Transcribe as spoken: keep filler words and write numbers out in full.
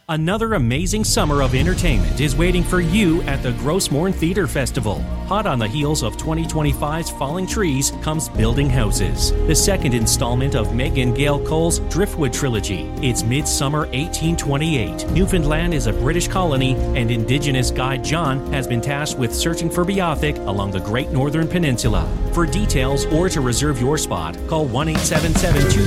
Another amazing summer of entertainment is waiting for you at the Grossmorn Theatre Festival. Hot on the heels of twenty twenty-five's Falling Trees comes Building Houses, the second installment of Megan Gale Cole's Driftwood trilogy. It's Midsummer eighteen twenty-eight. Newfoundland is a British colony, and Indigenous guide John has been tasked with searching for Beothuk along the Great Northern Peninsula. For details or to reserve your spot, call one eight seven seven two